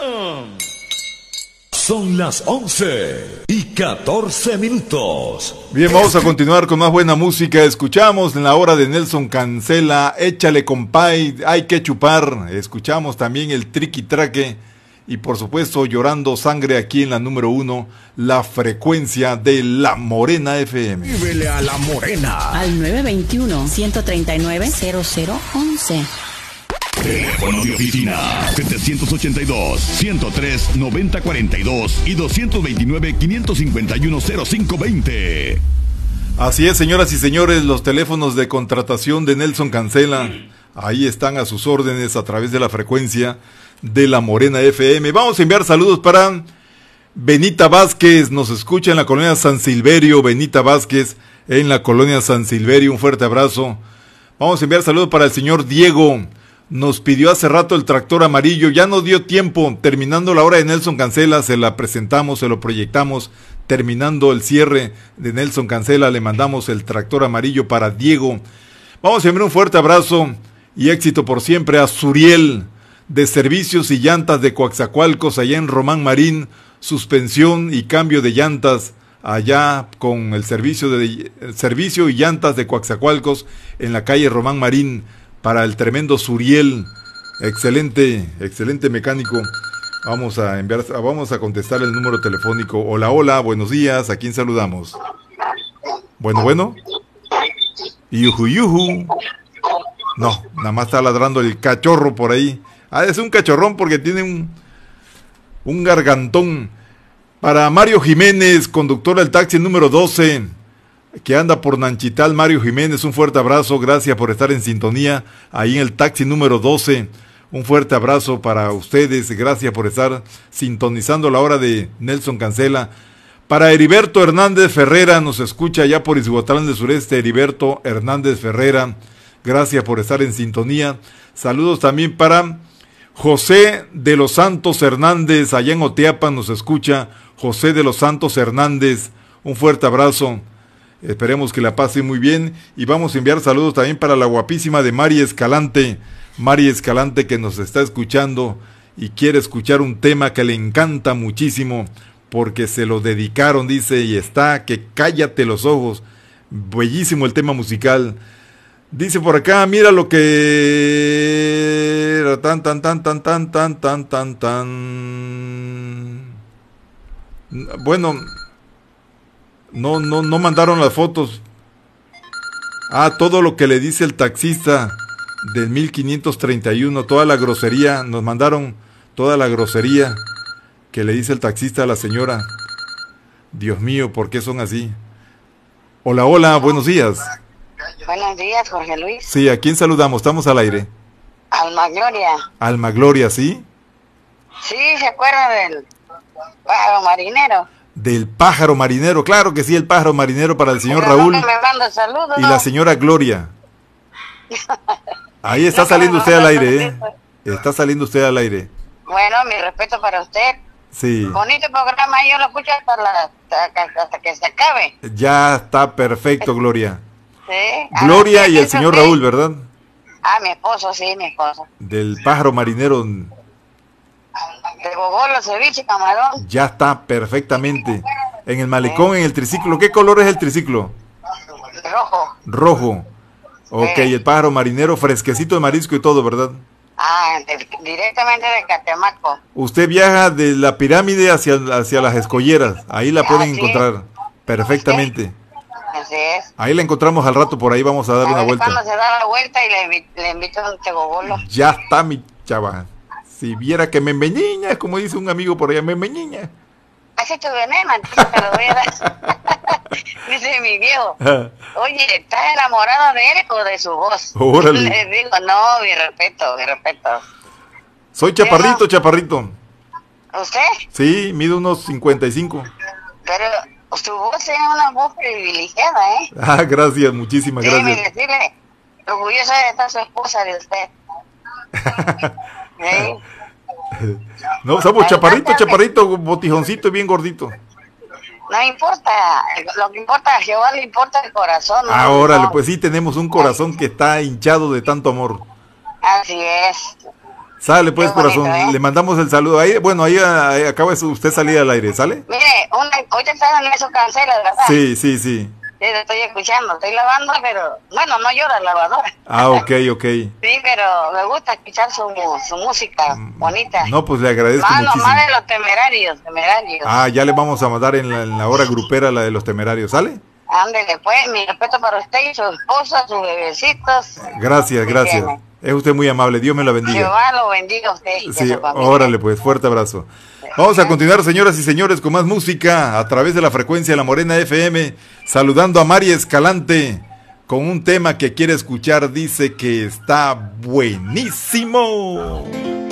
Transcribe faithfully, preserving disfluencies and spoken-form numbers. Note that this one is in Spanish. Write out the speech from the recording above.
Son las once y catorce minutos. Bien, vamos a continuar con más buena música. Escuchamos en la hora de Nelson Cancela, Échale compay, hay que chupar. Escuchamos también el triqui traque. Y por supuesto, Llorando Sangre aquí en la número uno, la frecuencia de La Morena F M. Vívele a La Morena. Al nueve dos uno, uno tres nueve, cero cero uno uno. Teléfono de oficina setecientos ochenta y dos, ciento tres, noventa cuarenta y dos y doscientos veintinueve, quinientos cincuenta y uno, cero cinco veinte. Así es, señoras y señores, los teléfonos de contratación de Nelson Cancela, ahí están a sus órdenes a través de la frecuencia de La Morena F M. Vamos a enviar saludos para Benita Vázquez, nos escucha en la colonia San Silverio. Benita Vázquez en la colonia San Silverio, un fuerte abrazo. Vamos a enviar saludos para el señor Diego. Nos pidió hace rato el tractor amarillo, ya nos dio tiempo, terminando la hora de Nelson Cancela, se la presentamos, se lo proyectamos, terminando el cierre de Nelson Cancela, le mandamos el tractor amarillo para Diego. Vamos a enviar un fuerte abrazo y éxito por siempre a Suriel, de Servicios y Llantas de Coaxacualcos, allá en Román Marín, suspensión y cambio de llantas, allá con el servicio, de, el servicio y llantas de Coaxacualcos, en la calle Román Marín, para el tremendo Suriel, excelente, excelente mecánico. Vamos a enviar, vamos a contestar el número telefónico. Hola, hola, buenos días, ¿a quién saludamos? Bueno, bueno. Yuju, yuju. No, nada más está ladrando el cachorro por ahí. Ah, es un cachorrón porque tiene un, un gargantón. Para Mario Jiménez, conductor del taxi número doce, que anda por Nanchital. Mario Jiménez, un fuerte abrazo, gracias por estar en sintonía ahí en el taxi número doce, un fuerte abrazo para ustedes, gracias por estar sintonizando la hora de Nelson Cancela. Para Heriberto Hernández Ferrera, nos escucha ya por Izhuatlán del Sureste. Heriberto Hernández Ferrera, gracias por estar en sintonía. Saludos también para José de los Santos Hernández, allá en Oteapan nos escucha José de los Santos Hernández, un fuerte abrazo. Esperemos que la pase muy bien y vamos a enviar saludos también para la guapísima de Mari Escalante, Mari Escalante que nos está escuchando y quiere escuchar un tema que le encanta muchísimo porque se lo dedicaron, dice, y está que cállate los ojos, bellísimo el tema musical. Dice por acá, mira lo que tan tan tan tan tan tan tan tan tan bueno. No, no, no mandaron las fotos. Ah, todo lo que le dice el taxista del mil quinientos treinta y uno, toda la grosería, nos mandaron toda la grosería que le dice el taxista a la señora. Dios mío, ¿por qué son así? Hola, hola, buenos días. Buenos días, Jorge Luis. Sí, ¿a quién saludamos? Estamos al aire. Alma Gloria. Alma Gloria, ¿sí? Sí, ¿se acuerda del pájaro marinero? Del pájaro marinero, claro que sí, el pájaro marinero para el señor Pero Raúl no me manda saludos, y ¿no? la señora Gloria. Ahí está No, saliendo no, usted no, al aire, no, ¿eh? Está saliendo usted al aire. Bueno, mi respeto para usted. Sí. Bonito programa, yo lo escucho hasta, la, hasta, hasta que se acabe. Ya está perfecto, Gloria. Sí. Ah, Gloria sí, y el eso señor sí. Raúl, ¿verdad? Ah, mi esposo, sí, mi esposo. Del pájaro marinero. De gogolo, ceviche, camarón. Ya está perfectamente. En el malecón, en el triciclo. ¿Qué color es el triciclo? Rojo. Rojo. Ok, el pájaro marinero, fresquecito de marisco y todo, ¿verdad? Ah, de- directamente de Catemaco. Usted viaja de la pirámide hacia, hacia las escolleras. Ahí la pueden Así encontrar perfectamente. Así es. Ahí la encontramos al rato, por ahí vamos a dar A una ver vuelta. cuando se da la vuelta y le, invi- le invito a un tegogolo. Ya está, mi chava. Si viera que me empeñiña, como dice un amigo por allá, me empeñiña. Así tu veneno, entonces te lo voy a dar. Dice mi viejo. Oye, ¿estás enamorado de él o de su voz? Órale. Le digo, no, mi respeto, mi respeto. Soy chaparrito, chaparrito. ¿Usted? Sí, mido unos cincuenta y cinco. Pero su voz es una voz privilegiada, ¿eh? Ah, gracias, muchísimas Déjeme gracias. decirle, orgullosa de estar su esposa de usted. ¿Sí? No, somos chaparrito, chaparrito, botijoncito y bien gordito. No importa, lo que importa a Jehová le importa el corazón. ¿no? Ahora, No. pues sí, tenemos un corazón que está hinchado de tanto amor. Así es. Sale pues, Qué bonito, corazón, ¿eh? le mandamos el saludo. Ahí, bueno, ahí, ahí acaba usted salir al aire, ¿sale? Mire, una, ahorita estás en eso cancela, ¿verdad? Sí, sí, sí. Sí, lo estoy escuchando, estoy lavando, pero bueno, no llora la lavadora. Ah, ok, ok. Sí, pero me gusta escuchar su, su música bonita. No, pues le agradezco Más muchísimo. nomás de los temerarios, temerarios. Ah, ya le vamos a mandar en la, en la hora grupera la de los temerarios, ¿sale? Ándele pues, mi respeto para usted y su esposa, sus bebecitos. Gracias, ¿Me gracias. entiende? Es usted muy amable, Dios me la bendiga. Jehová lo bendiga a usted y a Sí, su familia. órale pues, fuerte abrazo. Vamos a continuar, señoras y señores, con más música a través de la frecuencia de La Morena F M, saludando a Mari Escalante con un tema que quiere escuchar, dice que está buenísimo.